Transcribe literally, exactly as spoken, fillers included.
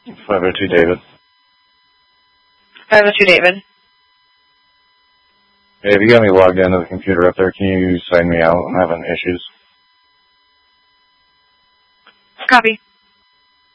five oh two David. five oh two David. Hey, if you got me logged into the computer up there, can you sign me out? I'm having issues. Copy.